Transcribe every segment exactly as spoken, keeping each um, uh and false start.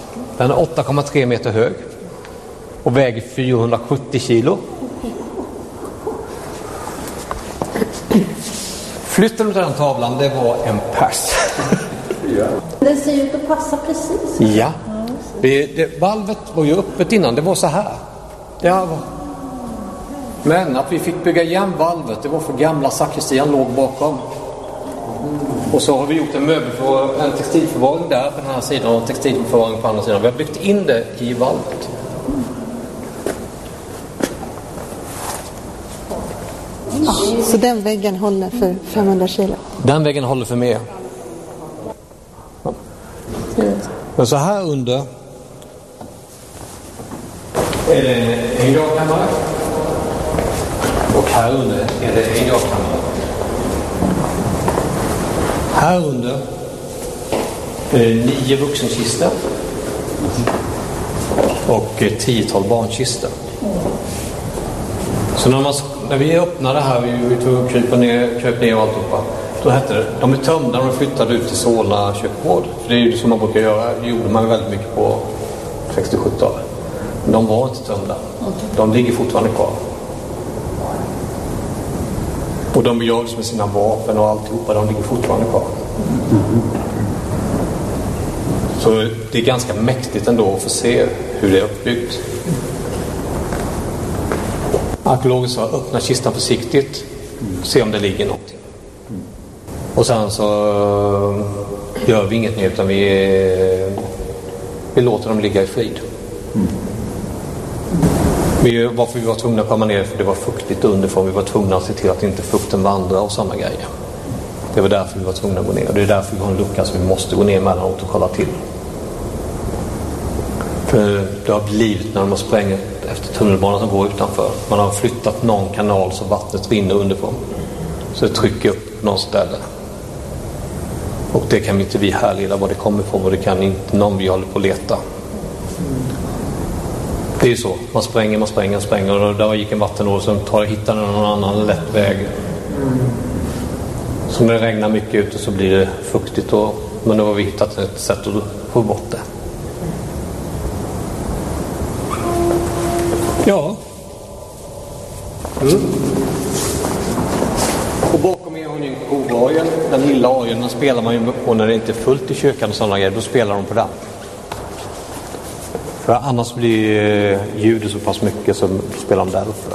Den är åtta komma tre meter hög och väger fyrahundrasjuttio kilo. Flytten av den tavlan, det var en pers. Den ser ut att passa precis. Ja. Det, det, valvet var ju öppet innan, det var så här. Det här var. Men att vi fick bygga igen valvet, det var för gamla sakristian låg bakom. Och så har vi gjort en möbel för en textilförvaring där på den här sidan och en textilförvaring på andra sidan. Vi har byggt in det i valvet. Ja, så den väggen håller för femhundra kilo? Den väggen håller för mer. Ja. Men så här under är det en gravkammare. Och här under är det en gravkammare. Här under är det nio vuxenkistor och ett tiotal barnkistor. Så när, man, när vi öppnade här, vi, vi tog och krypa ner, kryp ner och alltihopa, då hette det, de är tömda och de flyttade ut till Solna kyrkogård. För det är ju som man brukar göra, det gjorde man väldigt mycket på sextio-sjuttiotalet. Men de var inte tömda. De ligger fortfarande kvar. Och de begravdes med sina vapen och alltihopa, de ligger fortfarande kvar. Så det är ganska mäktigt ändå att få se hur det är uppbyggt. Arkeologer sa öppna kistan försiktigt, se om det ligger någonting. Och sen så gör vi inget mer utan vi, vi låter dem ligga i frid. Vi, varför vi var tvungna att komma ner, för det var fuktigt underifrån. Vi var tvungna att se till att inte fukten vandrar och samma grejer. Det var därför vi var tvungna att gå ner. Och det är därför vi har en lucka så vi måste gå ner emellanåt och kolla till. För det har blivit när de har sprängt efter tunnelbanan som går utanför. Man har flyttat någon kanal så vattnet rinner underifrån. Så det trycker upp på någon ställe. Och det kan inte vi härleda var det kommer ifrån, och det kan inte någon vi håller på att leta. Det är ju så. Man spränger, man spränger, spränger. Och där gick en vattenål som tar, hittar någon annan lätt väg. Så när det regnar mycket ute så blir det fuktigt. Och, men då har vi hittat ett sätt att få bort det. Ja. Mm. Och bakom er har ni en kovajen. Den lilla orgeln, den spelar man ju på när det inte är fullt i kyrkan och sådana grejer. Då spelar de på den. För annars blir ljudet så pass mycket som spelar de där uppe.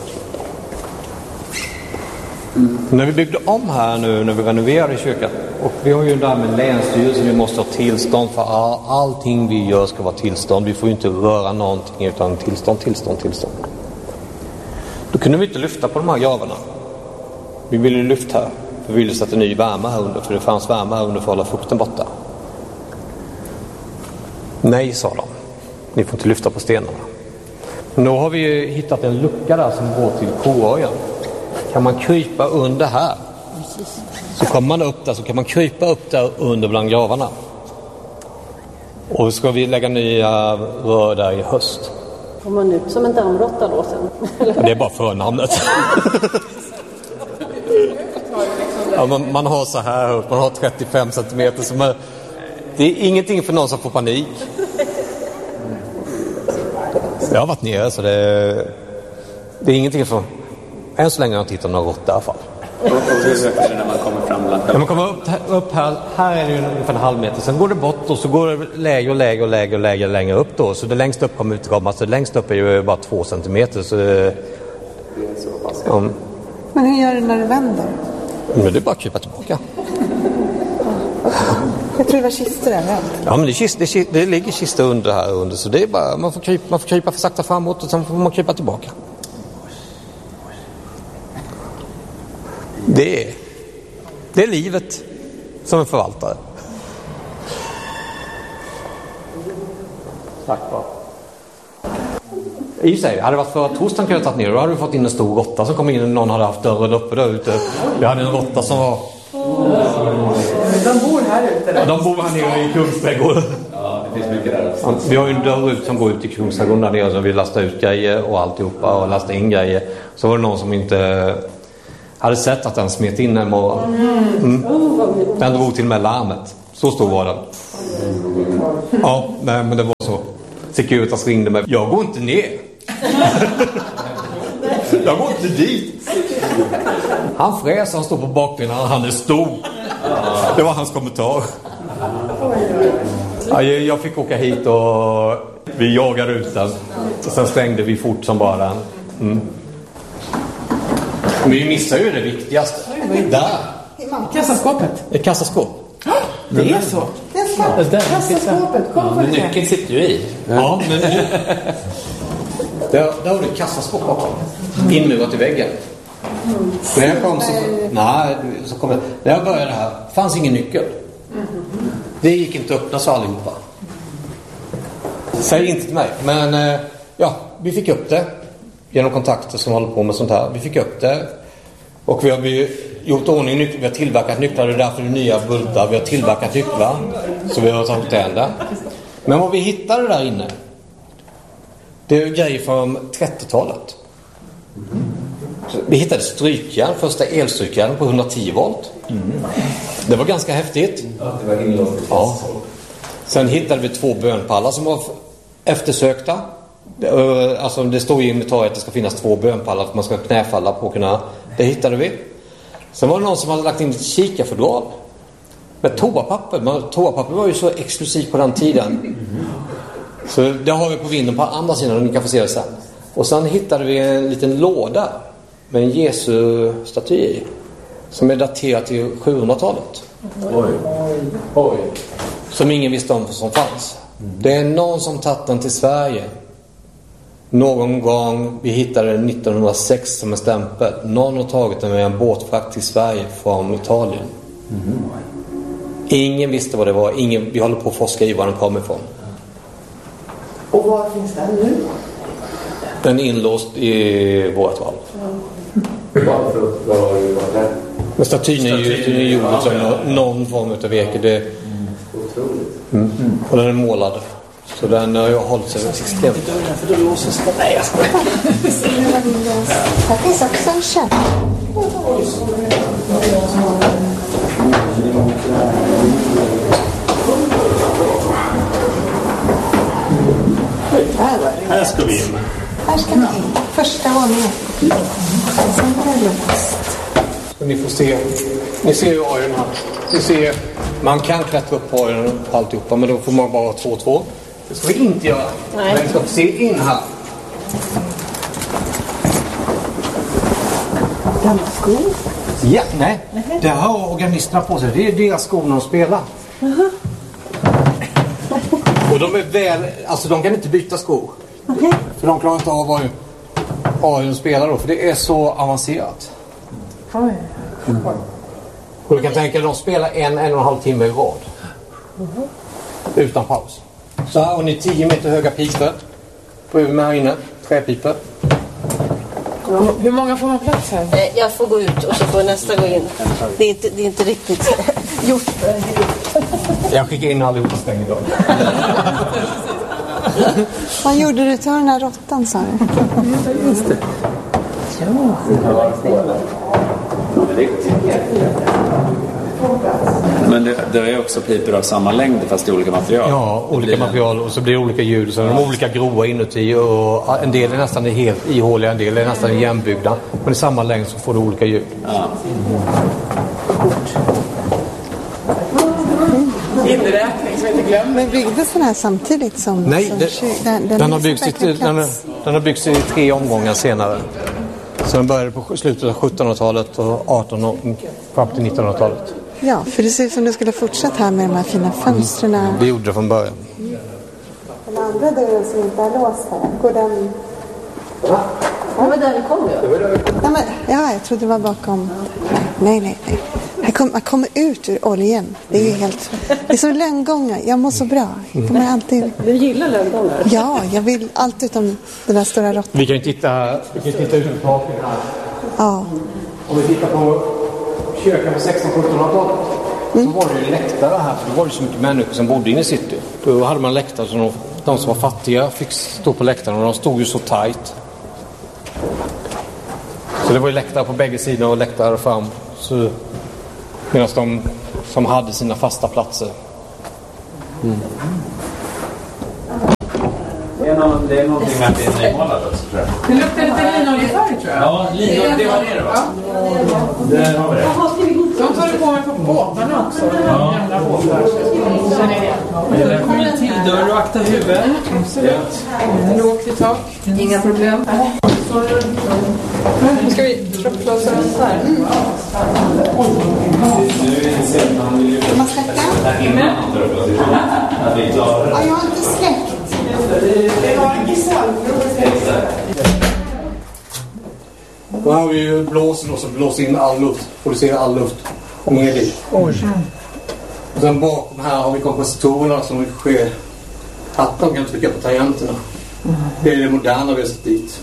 Mm. När vi byggde om här nu, när vi renoverade kyrkan, och vi har ju där med länsstyrelsen, vi måste ha tillstånd för all, allting vi gör ska vara tillstånd. Vi får ju inte röra någonting utan tillstånd, tillstånd, tillstånd. Då kunde vi inte lyfta på de här gravarna. Vi ville lyfta här, för vi ville sätta ny värme här under, för det fanns värme här under för att hålla fukten borta. Nej, sa de. Ni får inte lyfta på stenarna. Men då har vi hittat en lucka där som går till koorgeln. Kan man krypa under här, så kommer man upp där, så kan man krypa upp där under bland gravarna. Och ska vi lägga nya rör där i höst. Får man ut som en dammråtta då sen? Det är bara förnamnet. Ja, man, man har så här upp, man har trettiofem centimeter. Så man, det är ingenting för någon som får panik. Jag har varit nere så det, det är ingenting för... Än så länge har jag inte hittat någon råtta i alla fall. Och hur högt är det när man kommer fram? När man kommer upp, upp här, här är det ungefär en halv meter. Sen går det bort och så går det lägre och lägre och lägre och lägre längre upp då. Så det längst upp kommer utkomma. Så längst upp är ju bara två centimeter. Så det, ja. Men hur gör du när du vänder? Men det är bara att krypa tillbaka. Jag tror det var kistor där. Ja, men det, kist, det, det ligger kistor under här under. Så det är bara, man får krypa, man får krypa för sakta framåt och sen får man krypa tillbaka. Det är, det är livet som en förvaltare. Tack va. I sig, hade det varit för att torsdagen kunde jag tagit ner, då hade vi fått in en stor råtta som kom in och någon hade haft dörren uppe där ute. Vi hade en råtta som var... De bor här ute? Ja, de bor här nere i Kungsträdgården. Ja, det finns mycket där. Ja, vi har ju en dörr ut som går ut i Kungsträdgården där nere, så vi lastar ut grejer och alltihopa och lastar in grejer. Så var det någon som inte hade sett att den smet in en morgon. Mm. Den drog till med larmet. Så stor var den. Ja, nej, men det var så. Securitas ringde mig. Jag går inte ner. Jag går inte dit. Han fräser, han står på bakbenen, han är stor. Det var hans kommentar. Ja, jag fick åka hit och vi jagade ut den. Och sen stängde vi fort som bara den. Mm. Men vi missar ju det viktigaste. Där. Kassaskåpet. Ett kassaskåp. Det är så. Kassaskåpet. Kom Men nyckeln sitter ju i. Ja, men där, där har du ett kassaskåp bakom. Inmurat i väggen. När jag kom så, nej, så kom jag, när jag började här fanns ingen nyckel. Det gick inte att öppna så allihopa. Säg inte till mig. Men ja, vi fick upp det genom kontakter som håller på med sånt här. Vi fick upp det. Och vi har gjort ordning nycklar. Vi har tillverkat nycklar. Det är därför det är nya bultar. Vi har tillverkat nycklar. Så vi har tagit det där. Men vad vi hittade där inne, det är grejer från trettiotalet. Vi hittade strykjärn, första elstrykjärn på hundratio volt. Mm. Det var ganska häftigt. Ja, det var inlåst. Ja. Sen hittade vi två bönpallar som var eftersökta. Alltså det står i inventariet att det ska finnas två bönpallar för att man ska knäfalla på kunna. Det hittade vi. Sen var det någon som hade lagt in ett kikarfodral med toapapper. Men toapapper var ju så exklusivt på den tiden. Så det har vi på vinden på andra sidan och ni kan få se det sen. Och sen hittade vi en liten låda med en Jesu-staty i, som är daterad till sjuhundratalet. Oj. Oj. Som ingen visste om som fanns. Det är någon som tagit den till Sverige. Någon gång, vi hittade den nittonhundrasex som en stämpel. Någon har tagit den med en båtfrakt till Sverige från Italien. Mm. Ingen visste vad det var. Ingen, vi håller på att forska i var den kommer ifrån. Och var finns den nu? Den är inlåst i vårt val. Varför var det? Men statyn är ju gjord som någon form av virke. Det, mm. Mm. Och den är målad. Så den har jag hållit sig extremt. För då låser sig. Nej, jag skojar. Här finns också en käpp. Här ska vi in. Här ska vi in. Första våningen. Sen var det låst. Ni får se. Ni ser ju ajen här. Ni ser, man kan klättra upp på ajen och alltihopa, men då får man bara ha två två. Det ska vi inte göra. Nej. Men vi ska se in här. Gamla skor. Ja, nej. nej. Det har organisterna på sig. Det är deras skor när de spelar. Uh-huh. Och de är väl, alltså de kan inte byta skor. Okay. För de klarar inte av vad ajen spelar då, för det är så avancerat. Oj. Mm. Och du kan tänka att de spelar en, en och en halv timme i rad. Uh-huh. Utan paus. Så här har ni tio meter höga pipor. På med här inne. Träpipor. Ja, hur många får man plats här? Jag får gå ut och så får nästa gå in. Det är inte, det är inte riktigt gjort. Jag skickar in allihopa stäng idag. Vad gjorde du till den här råttan, sa du? Just det. Ja. Men det, det är också pipor av samma längd fast i olika material. Ja, olika material och så blir det olika ljud. Så de är olika grova inuti och en del är nästan helt ihåliga, en del är nästan igenbyggda. Men i samma längd så får du olika ljud. Ja. Inräkning som inte glömmer. Men byggdes den här samtidigt som... Nej, som det, den, den, den, har byggts i, den, den har byggts i tre omgångar senare. Så den började på slutet av sjuttonhundratalet och artonhundratalet fram till nittonhundratalet. Ja, för det ser ut som du skulle fortsätta här med de här fina fönstren. Mm. Vi gjorde det från början. Den andra dörren som inte är låst här, går den... Ja, det var där det kom ju. Ja, men, ja, jag trodde det var bakom... Nej, nej, nej. Jag kom, jag kommer ut ur oljan. Det är ju helt... Det är så lönngångar. Jag mår så bra. Jag kommer alltid... Du gillar lönngångar? Ja, jag vill allt utom den där stora råttan. Vi kan ju titta, vi kan titta ut på taken här. Ja. Om vi tittar på kyrkan på sextonhundra-sjuttonhundratalet mm. så var det ju läktare här. För det var ju så mycket människor som bodde inne i city. Då hade man läktare som de, de som var fattiga fick stå på läktaren och de stod ju så tajt. Så det var ju läktare på bägge sidor och läktare fram. Så, medan de som hade sina fasta platser. Mm. Det är, någon, det är någonting med att det är nymålat också, tror jag. Det luktar lite linoljetfärg, tror jag. Ja, linolje, det var det då. Ja. Där har vi det. De tar det på mig på båtarna också. De gamla båtar. Känner ni det? Det kommer en till dörr och akta huvudet. Absolut. Lågt i tak. Inga problem. Nu ska vi troppa oss här. Man släcker? Ja, jag har inte släckt. Då har vi ju blåsen och så blåser in all luft. Producerar all luft. Ner dit. Och sen bakom här har vi kompositorerna som sker. Att de kan trycka på tangenterna. Det är det moderna vi har sett dit.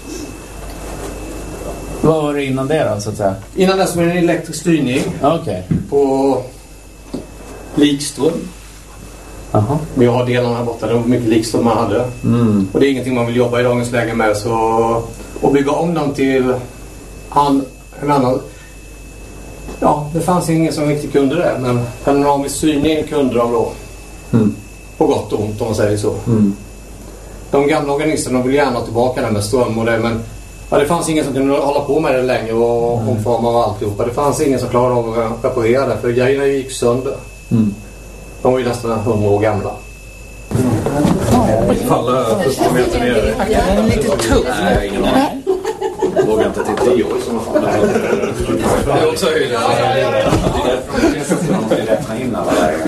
Vad var det innan det då, så att säga? Innan dess var det en elektrisk styrning. Okej. Okay. På likström. Aha. Vi har delarna här borta. Det var mycket likström man hade. Mm. Och det är ingenting man vill jobba i dagens läge med. Så att bygga om dem till an, en annan... Ja, det fanns ingen som riktigt kunde det. Men panoramisk styrning kunde de då. Mm. På gott och ont om man säger så. Mm. De gamla organisterna vill gärna ha tillbaka den med ström och det. Men ja, det fanns ingen som kunde hålla på med det längre och mm. omforma och alltihopa. Det fanns ingen som klarade av att reparera det. För grejerna gick sönder. Mm. De var ju nästan hundra år gamla. Falla första meter ner. Den är lite tuff. Nej, ingen aning. Jag vågar inte till tio år som man det är också höjden. Det är räkna in alla lägen.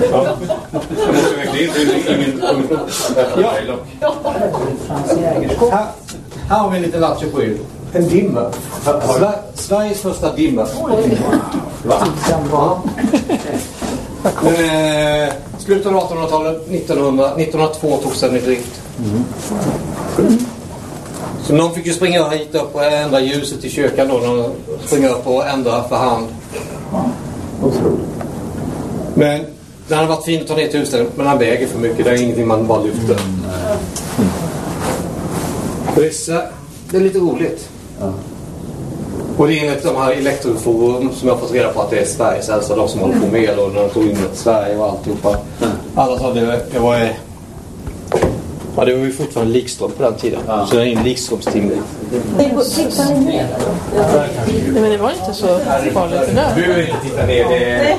Här, här har vi en liten Lattjo sju. En dimmer. Sver- Sveriges första dimmer. Va? Ja. Men, eh, slutet av artonhundratalet, nittonhundra, nittonhundratvå togs den i drift. Mm. Så någon fick ju springa hit upp och ändra ljuset i kyrkan då. Någon springer upp och ändra för hand. Men den hade varit fin att ta ner till huset, men den väger för mycket. Det är ingenting man bara lyfter. Mm. Det, är så, det är lite roligt. Ja. Och det är enligt de här elektroforum som jag har fått reda på att det är Sveriges äldsta, de som håller på med och när de tog in ett Sverige och alltihopa. Mm. Alla sa det, det var... Ja, det var ju fortfarande likström på den tiden. Ja. Så det är en likströmstim. Tittar ni ner? Nej, men det var inte så farligt det där. Du behöver inte titta ner. Det är...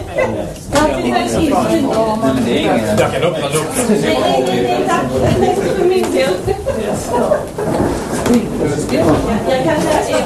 Jag kan öppna luckan. Nej, nej, nej, nej. För min del. Jag kan säga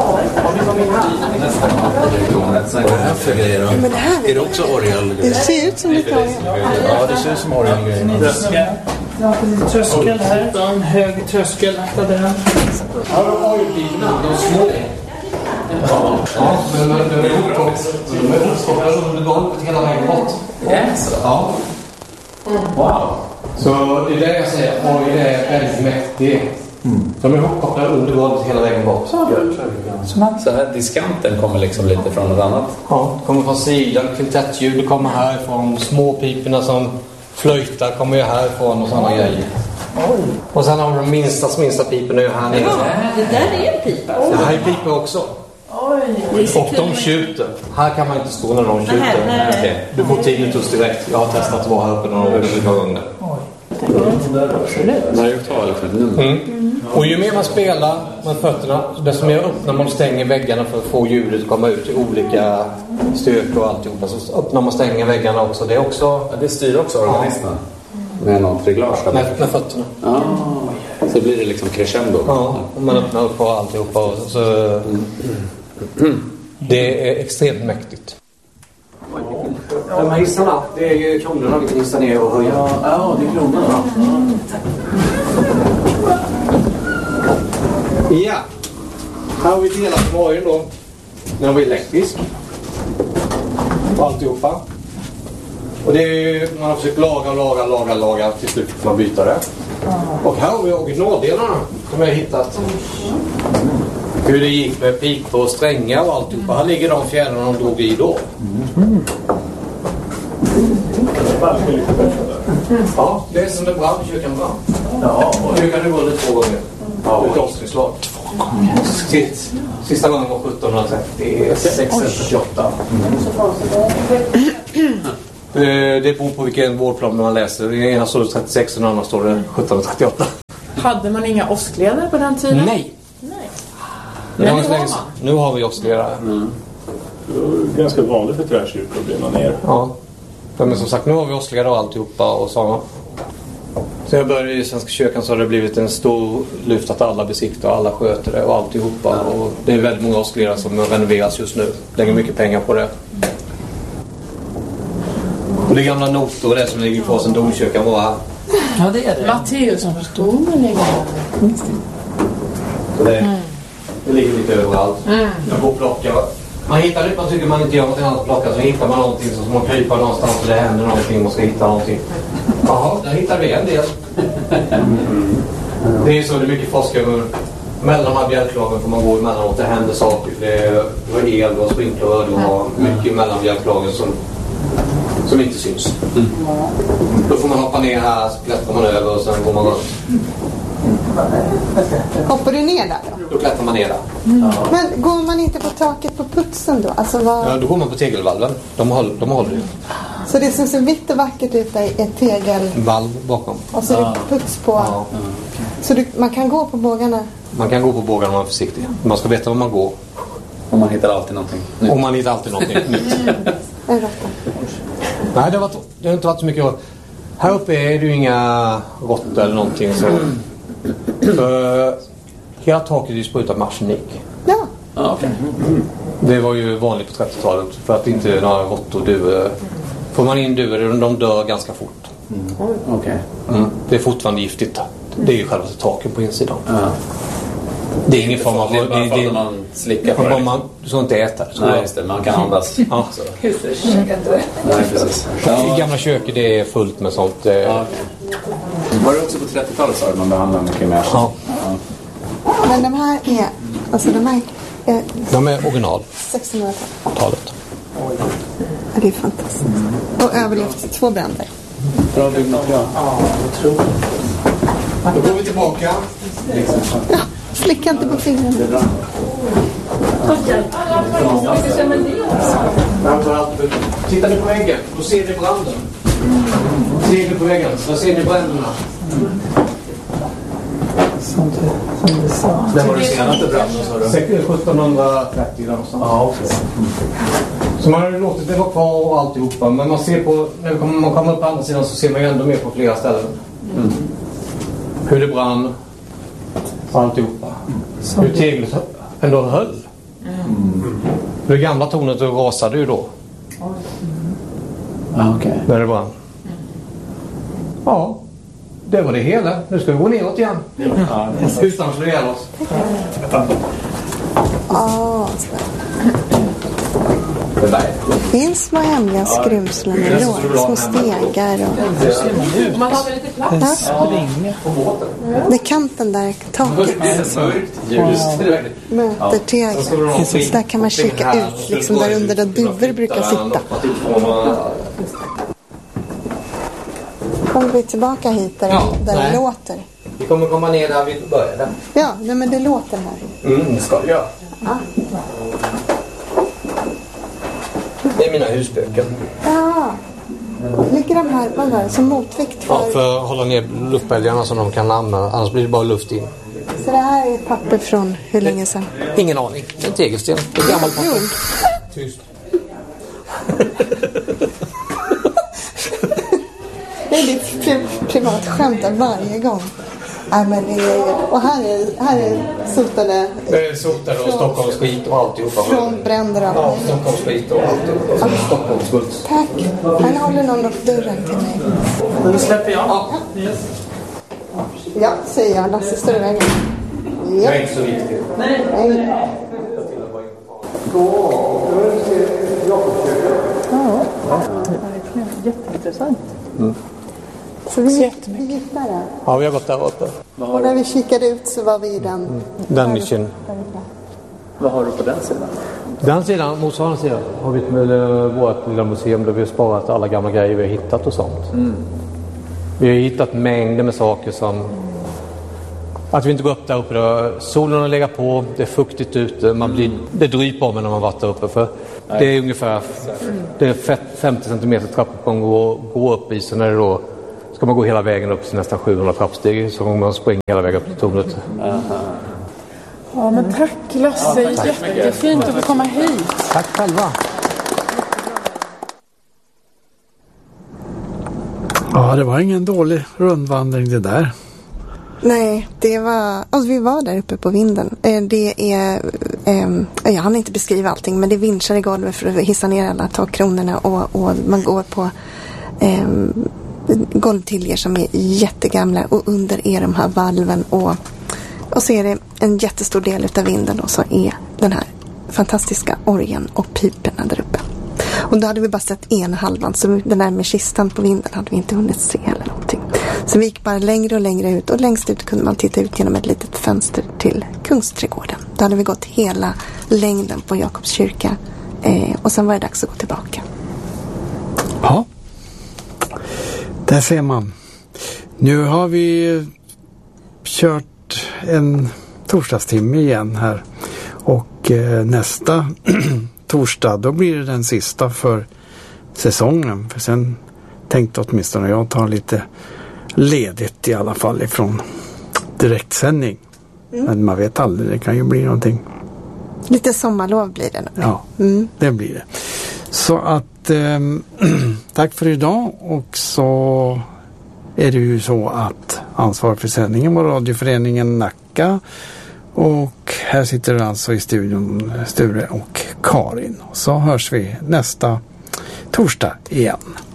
Ja, men det här är det också orgel? Det ser ut som lite orgel. Ja, det ser ut som orgelgrejer. Ja, en tröskel här. En hög tröskel. Akta den. Ja, de har ju bilarna. De är små. Ja, men de är uppkopplade under golvet hela vägen bort. Ja. Wow. Så det är det jag säger. Oj, det är väldigt mäktigt. Mm. De är uppkopplade under golvet hela vägen bort. Så här diskanten kommer liksom lite från något annat? Ja, det kommer från sidan. Kvintettljud kommer härifrån. Småpiporna som flöjtar kommer ju härifrån och sådana grejer. Oj. Och sen har vi de minsta, minsta piporna ju här nere. Ja, det där är en pipa. Det här är pipor också. Oj. Och de skjuter. Här kan man inte stå när de skjuter. Nej, nej. Okay. Du får tinnitus direkt. Jag har testat att vara här uppe några gånger. Mm. Och ju mer man spelar med fötterna, desto mer öppnar man och stänger väggarna för att få ljudet att komma ut i olika styrkor och alltihopa. Så öppnar man och stänger väggarna också. Det är också... Ja, det styr också organisterna. Med något reglage. Med, med fötterna. Ja. Så blir det liksom crescendo. Ja, och man öppnar upp på alltihopa. Och så... Mm. Det är extremt mäktigt. De här hissarna, det är ju kronorna vi kan hissa ner och höja. Ja, ja det är kronorna. Ja. Här har vi delat på varje då. Den var elektrisk. Och alltihopa. Och det är ju, man har försökt laga, laga, laga, laga. Till slut får man byta det. Och här har vi originaldelarna som jag har hittat. Hur det gick med pipor och strängar och alltihopa. Här ligger de fjädrarna de drog i då. Mm. Ja, det är som det brann, kyrkan brann. Ja, och kyrkan är vunnit två gånger. Ja, ett avsnittslag. Två gånger. Sist, sista gången var sjuttonhundrasextioåtta. Mm. Det beror på vilken vårdplan man läser. I ena står det trettiosex och den andra står det sjuttonhundratrettioåtta. Hade man inga åskledare på den tiden? Nej. Nej. Nu Men har, nu vi, har man. nu har vi åskledare. Mm. Det är ganska vanligt för träkyrkor att brinna ner. Ja. Men som sagt, nu har vi åskledare och alltihopa och sådana. Så jag började i Svenska kyrkan så har det blivit en stor lyft att alla besiktar och alla sköter det och alltihopa. Och det är väldigt många åskledare som renoveras just nu. Lägger mycket pengar på det. Och det är gamla noter och det som ligger kvar sedan domkyrkan var här. Ja, det är det. Matteusdomen ligger här. Så det, mm. det ligger lite överallt. Mm. Jag går och plockar. Man hittar det, man tycker man inte gör något annat att plocka, så hittar man någonting så man kryper någonstans och det händer någonting, man ska hitta någonting. Jaha, där hittar vi en del. Det är ju så, det är mycket forskare. Mellan de här bjälklagen får man gå emellanåt, det händer saker. Det var el och sprinkler, det var mycket mellan bjälklagen som, som inte syns. Mm. Då får man hoppa ner här, så klättrar man över och sen går man runt. Hoppar du ner där då? Då klättrar man ner där. Mm. Men går man inte på taket på putsen då? Alltså vad... Ja, då går man på tegelvalven. De håller, de håller ju. Så det som ser vitt och vackert ut är ett tegel... Valv bakom. Och så är det puts på... Ja. Så du, man kan gå på bågarna? Man kan gå på bågarna om man är försiktig. Man ska veta var man går. Och man hittar alltid någonting nytt. Och man hittar alltid någonting nytt. En råtta. Nej, det har, varit, det har inte varit så mycket. Här uppe är det ju inga råttor eller någonting. Så. För hela taket är ju sprutat med arsenik. Ja. Ah, okay. Det var ju vanligt på trettiotalet. För att inte några råttor dör. Får man in duvor, de dör ganska fort. Mm. Okay. Mm. Det är fortfarande giftigt. Det är ju själva taken på insidan. Ja. Det är ingen form av... Det är bara för att man slickar på det. Man, du ska inte äta det. Nej, just det. Man kan andas. Ja. Husdjurskäka inte. Nej, precis. I gamla köket det är fullt med sånt. Ja, okay. Var det också på trettiotalet så man behandlade mycket mer? Ja. ja. Men de här är... Alltså de här är... De är original. sextonhundratalet. Ja, det är fantastiskt. Och överlevt två bränder. Bra byggmaterial. Ja, otroligt. Då går vi tillbaka. Ja, slicka inte på fingrarna. Tittar ni på väggen, då ser ni branden. Ser ni på väggen, så ser ni bränderna. Som du, som du sa. Det var det senaste branden, sa du? sjuttonhundratrettio någonstans. Ja, okej. Så man har låtit det vara kvar och alltihopa. Men man ser på, när man kommer upp på andra sidan så ser man ju ändå mer på flera ställen. Mm. Hur det brann. Och alltihopa. Hur teglet ändå höll. Mm. Det gamla tornet rasade ju då. Ah, okay. När det brann. Ja, det var det hela. Nu ska vi gå neråt igen. Ja, utan att slå ihjäl oss. Ja, det där. Det finns små hemliga skrymslen i låg. Små stegar och... Man har väl lite plats? Ja. Det är kanten där, taket. Möter tegel. Där kan man kika ut, liksom där under där duvor brukar sitta. Kommer vi tillbaka hit där, ja, där det låter? Vi kommer komma ner där vi började. Ja, nej, men det låter här. Mm, det ska det göra. Ja. Det är mina husböcker. Ja. Ligger de här, vad var det, som motvikt för... Ja, för att hålla ner luftbälgarna som de kan använda. Annars blir det bara luft in. Så det här är papper från hur länge sedan? Ingen aning. Det är en tegelsten. Det är gammalt papper. Tyst. Det är ditt pri- privat skämt varje gång. Ja, men det är, och här är, här är sotade... Det är sotade och Stockholms skit och alltihopa. Från bränder och ja, Stockholms skit och alltihopa. Ja. Stockholms skit. Tack. Han håller någon upp dörren till mig. Nu släpper jag. Ja, yes. Ja, säger jag. Lasse står i vägen. Ja. Det är inte så viktigt. Nej. Nej. Ja, verkligen. Jätteintressant. Mm. Så vi, vi gick där. Ja, vi har gått där uppe. Och när vi kikade ut så var vi i den. Mm. Den nischen. Vad har du på den sidan? Den sidan, motsvarande sidan, har vi med vårt lilla museum där vi har sparat alla gamla grejer vi har hittat och sånt. Mm. Vi har hittat mängder med saker som... Att vi inte går upp där uppe. Då. Solen har legat på, det är fuktigt ute. Man blir, det dryper om när man varit där uppe. För det är ungefär det är femtio centimeter trappuppgång att gå upp i. Så när det då ska ska man gå hela vägen upp till nästan sjuhundra trappsteg, så kommer man springa hela vägen upp till tornet. Ja, men tack Lasse, jättefint att få komma hit. Tack själva. Ja, det var ingen dålig rundvandring det där. Nej, det var... Alltså, vi var där uppe på vinden. Eh, Det är... Eh, jag hann inte beskriva allting, men det är vinschar i golvet för att hissa ner alla takkronorna och, och man går på eh, golvtiljer som är jättegamla och under är de här valven och, och så är det en jättestor del utav vinden och så är den här fantastiska orgeln och piperna där uppe. Och då hade vi bara sett en halvan, så den där med kistan på vinden hade vi inte hunnit se eller någonting. Så vi gick bara längre och längre ut och längst ut kunde man titta ut genom ett litet fönster till Kungsträdgården. Då hade vi gått hela längden på Jakobs kyrka eh, och sen var det dags att gå tillbaka. Ja, där ser man. Nu har vi kört en torsdagstimme igen här och eh, nästa torsdag, då blir det den sista för säsongen. För sen tänkte åtminstone jag ta lite ledigt i alla fall ifrån direktsändning. Mm. Men man vet aldrig, det kan ju bli någonting. Lite sommarlov blir det. Ja, mm. det blir det. Så att eh, tack för idag, och så är det ju så att ansvar för sändningen var radioföreningen Nacka, och här sitter alltså i studion Sture och Karin. Så hörs vi nästa torsdag igen.